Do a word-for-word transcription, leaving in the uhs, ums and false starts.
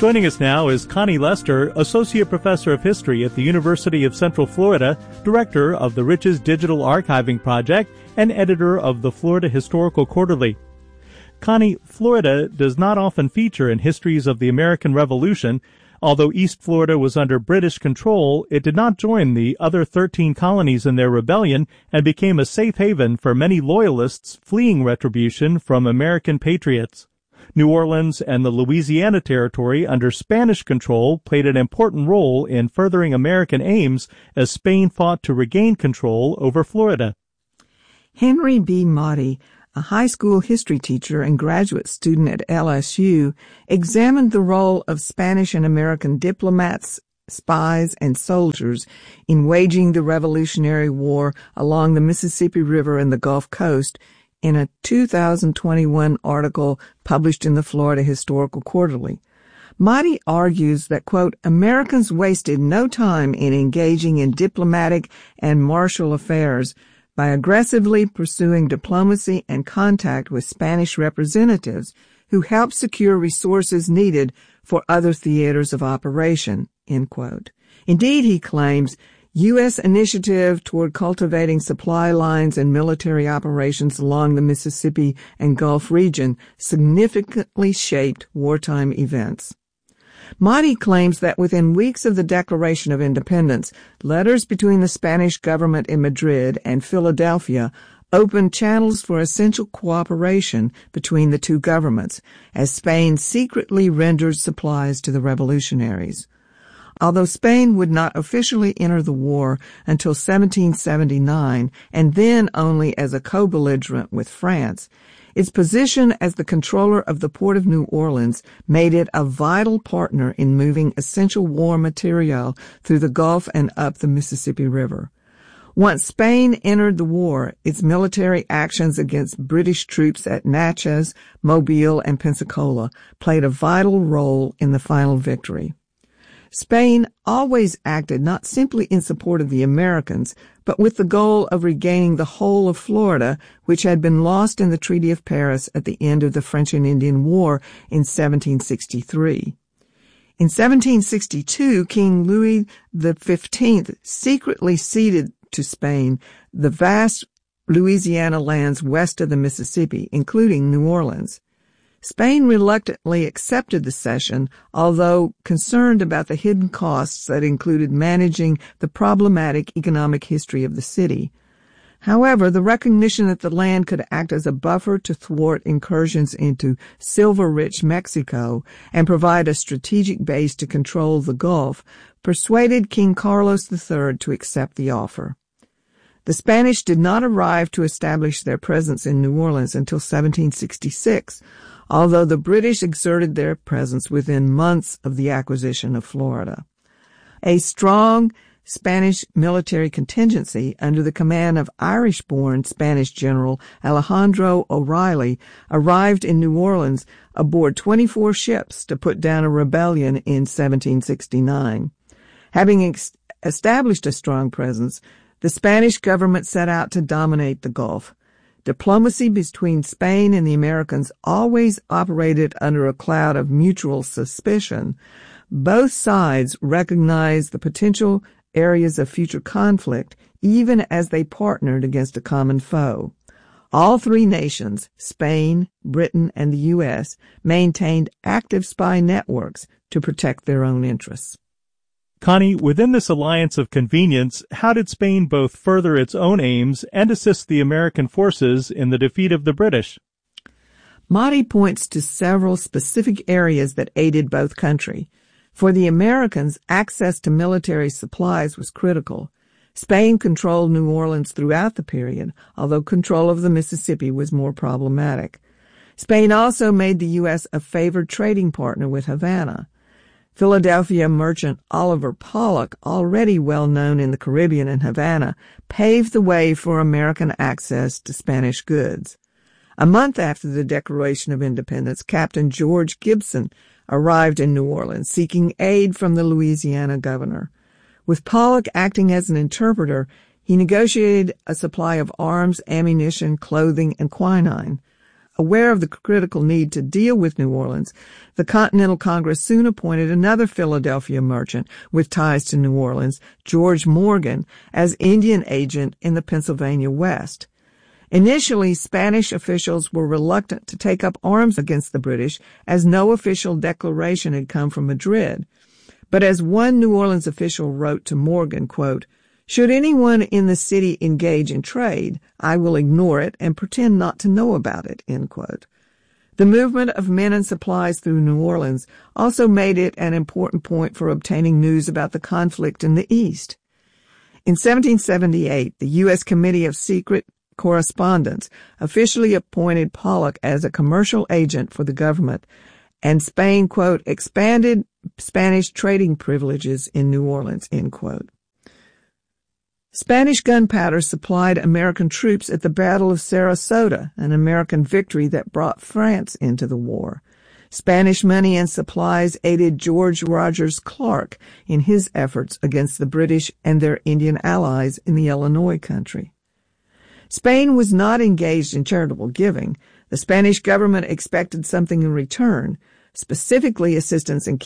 Joining us now is Connie Lester, Associate Professor of History at the University of Central Florida, Director of the Riches Digital Archiving Project, and Editor of the Florida Historical Quarterly. Connie, Florida does not often feature in histories of the American Revolution. Although East Florida was under British control, it did not join the other thirteen colonies in their rebellion and became a safe haven for many loyalists fleeing retribution from American patriots. New Orleans and the Louisiana Territory under Spanish control played an important role in furthering American aims as Spain fought to regain control over Florida. Henry B. Motti, a high school history teacher and graduate student at L S U, examined the role of Spanish and American diplomats, spies, and soldiers in waging the Revolutionary War along the Mississippi River and the Gulf Coast in a two thousand twenty-one article published in the Florida Historical Quarterly. Motti argues that, quote, Americans wasted no time in engaging in diplomatic and martial affairs by aggressively pursuing diplomacy and contact with Spanish representatives who helped secure resources needed for other theaters of operation, end quote. Indeed, he claims, U S initiative toward cultivating supply lines and military operations along the Mississippi and Gulf region significantly shaped wartime events. Motti claims that within weeks of the Declaration of Independence, letters between the Spanish government in Madrid and Philadelphia opened channels for essential cooperation between the two governments, as Spain secretly rendered supplies to the revolutionaries. Although Spain would not officially enter the war until seventeen seventy-nine, and then only as a co-belligerent with France, its position as the controller of the Port of New Orleans made it a vital partner in moving essential war material through the Gulf and up the Mississippi River. Once Spain entered the war, its military actions against British troops at Natchez, Mobile, and Pensacola played a vital role in the final victory. Spain always acted not simply in support of the Americans, but with the goal of regaining the whole of Florida, which had been lost in the Treaty of Paris at the end of the French and Indian War in seventeen sixty-three. In seventeen sixty-two, King Louis the Fifteenth secretly ceded to Spain the vast Louisiana lands west of the Mississippi, including New Orleans. Spain reluctantly accepted the cession, although concerned about the hidden costs that included managing the problematic economic history of the city. However, the recognition that the land could act as a buffer to thwart incursions into silver-rich Mexico and provide a strategic base to control the Gulf persuaded King Carlos the Third to accept the offer. The Spanish did not arrive to establish their presence in New Orleans until seventeen sixty-six, although the British exerted their presence within months of the acquisition of Florida. A strong Spanish military contingency under the command of Irish-born Spanish General Alejandro O'Reilly arrived in New Orleans aboard twenty-four ships to put down a rebellion in seventeen sixty-nine. Having ex- established a strong presence, the Spanish government set out to dominate the Gulf. Diplomacy between Spain and the Americans always operated under a cloud of mutual suspicion. Both sides recognized the potential areas of future conflict, even as they partnered against a common foe. All three nations, Spain, Britain, and the U S, maintained active spy networks to protect their own interests. Connie, within this alliance of convenience, how did Spain both further its own aims and assist the American forces in the defeat of the British? Motti points to several specific areas that aided both countries. For the Americans, access to military supplies was critical. Spain controlled New Orleans throughout the period, although control of the Mississippi was more problematic. Spain also made the U S a favored trading partner with Havana. Philadelphia merchant Oliver Pollock, already well known in the Caribbean and Havana, paved the way for American access to Spanish goods. A month after the Declaration of Independence, Captain George Gibson arrived in New Orleans seeking aid from the Louisiana governor. With Pollock acting as an interpreter, he negotiated a supply of arms, ammunition, clothing, and quinine. Aware of the critical need to deal with New Orleans, the Continental Congress soon appointed another Philadelphia merchant with ties to New Orleans, George Morgan, as Indian agent in the Pennsylvania West. Initially, Spanish officials were reluctant to take up arms against the British, as no official declaration had come from Madrid. But as one New Orleans official wrote to Morgan, quote, "Should anyone in the city engage in trade, I will ignore it and pretend not to know about it," end quote. The movement of men and supplies through New Orleans also made it an important point for obtaining news about the conflict in the East. In seventeen seventy-eight, the U S Committee of Secret Correspondence officially appointed Pollock as a commercial agent for the government, and Spain, quote, expanded Spanish trading privileges in New Orleans, end quote. Spanish gunpowder supplied American troops at the Battle of Sarasota, an American victory that brought France into the war. Spanish money and supplies aided George Rogers Clark in his efforts against the British and their Indian allies in the Illinois country. Spain was not engaged in charitable giving. The Spanish government expected something in return, specifically assistance in